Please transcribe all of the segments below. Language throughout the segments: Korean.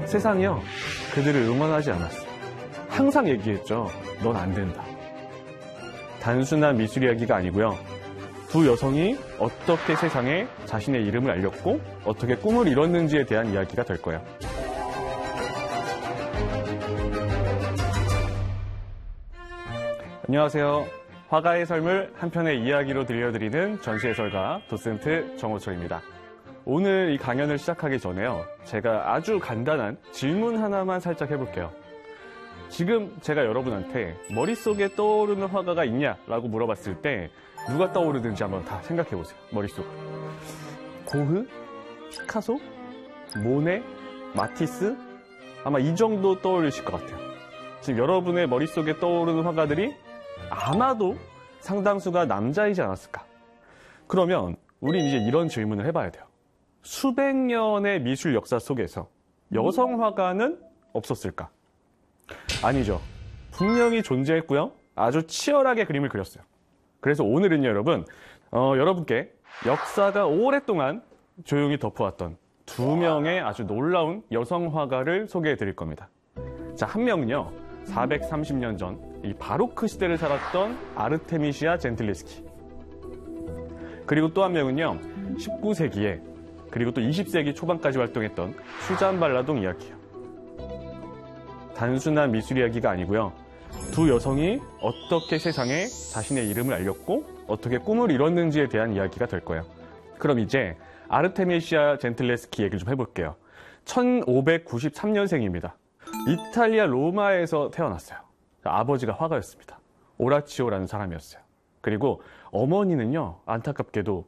세상이요, 그들을 응원하지 않았어요. 항상 얘기했죠. 넌 안 된다. 단순한 미술 이야기가 아니고요. 두 여성이 어떻게 세상에 자신의 이름을 알렸고 어떻게 꿈을 이뤘는지에 대한 이야기가 될 거예요. 안녕하세요. 화가의 삶을 한편의 이야기로 들려드리는 전시해설가 도슨트 정호철입니다. 오늘 이 강연을 시작하기 전에요. 제가 아주 간단한 질문 하나만 살짝 해볼게요. 지금 제가 여러분한테 머릿속에 떠오르는 화가가 있냐라고 물어봤을 때 누가 떠오르는지 한번 다 생각해보세요. 머릿속으로. 고흐? 피카소? 모네? 마티스? 아마 이 정도 떠오르실 것 같아요. 지금 여러분의 머릿속에 떠오르는 화가들이 아마도 상당수가 남자이지 않았을까? 그러면 우린 이제 이런 질문을 해봐야 돼요. 수백 년의 미술 역사 속에서 여성 화가는 없었을까? 아니죠. 분명히 존재했고요. 아주 치열하게 그림을 그렸어요. 그래서 오늘은요, 여러분께 역사가 오랫동안 조용히 덮어왔던 두 명의 아주 놀라운 여성 화가를 소개해 드릴 겁니다. 자, 한 명은요, 430년 전 이 바로크 시대를 살았던 아르테미시아 젠틀레스키. 그리고 또 한 명은요, 19세기에 그리고 또 20세기 초반까지 활동했던 수잔 발라동 이야기예요. 단순한 미술 이야기가 아니고요. 두 여성이 어떻게 세상에 자신의 이름을 알렸고 어떻게 꿈을 이뤘는지에 대한 이야기가 될 거예요. 그럼 이제 아르테미시아 젠틀레스키 얘기를 좀 해볼게요. 1593년생입니다. 이탈리아 로마에서 태어났어요. 아버지가 화가였습니다. 오라치오라는 사람이었어요. 그리고 어머니는요, 안타깝게도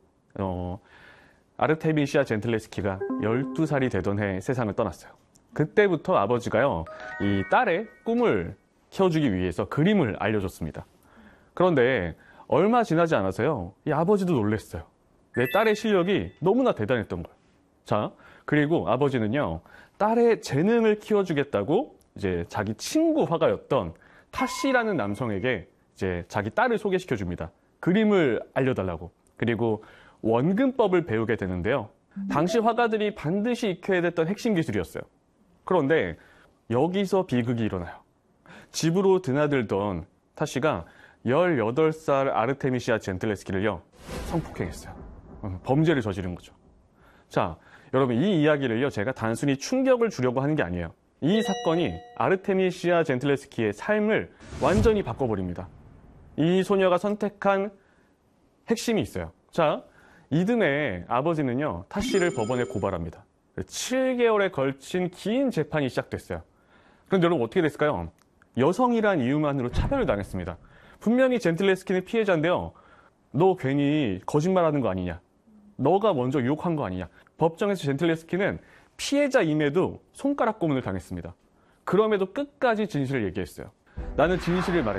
아르테미시아 젠틀레스키가 12살이 되던 해 세상을 떠났어요. 그때부터 아버지가요, 이 딸의 꿈을 키워주기 위해서 그림을 알려줬습니다. 그런데 얼마 지나지 않아서요, 이 아버지도 놀랐어요. 내 딸의 실력이 너무나 대단했던 거예요. 자, 그리고 아버지는요, 딸의 재능을 키워주겠다고 이제 자기 친구 화가였던 타시라는 남성에게 이제 자기 딸을 소개시켜줍니다. 그림을 알려달라고. 그리고 원근법을 배우게 되는데요. 당시 화가들이 반드시 익혀야 됐던 핵심 기술이었어요. 그런데 여기서 비극이 일어나요. 집으로 드나들던 타시가 18살 아르테미시아 젠틀레스키를요, 성폭행했어요. 범죄를 저지른 거죠. 자, 여러분, 이 이야기를요, 제가 단순히 충격을 주려고 하는 게 아니에요. 이 사건이 아르테미시아 젠틀레스키의 삶을 완전히 바꿔버립니다. 이 소녀가 선택한 핵심이 있어요. 자, 이듬해 아버지는요, 타시를 법원에 고발합니다. 7개월에 걸친 긴 재판이 시작됐어요. 그런데 여러분, 어떻게 됐을까요? 여성이란 이유만으로 차별을 당했습니다. 분명히 젠틀레스키는 피해자인데요. 너 괜히 거짓말하는 거 아니냐? 너가 먼저 유혹한 거 아니냐? 법정에서 젠틀레스키는 피해자임에도 손가락 고문을 당했습니다. 그럼에도 끝까지 진실을 얘기했어요. 나는 진실을 말했다.